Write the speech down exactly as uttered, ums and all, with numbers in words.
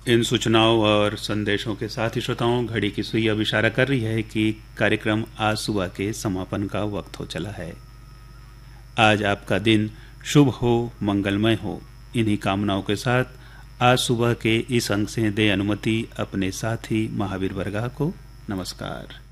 इन सूचनाओं और संदेशों के साथ ही श्रोताओं, घड़ी की सुई अब इशारा कर रही है कि कार्यक्रम आज सुबह के समापन का वक्त हो चला है। आज आपका दिन शुभ हो, मंगलमय हो। इन्हीं कामनाओं के साथ आज सुबह के इस अंक से दे अनुमति अपने साथी महावीर वर्गा को। नमस्कार।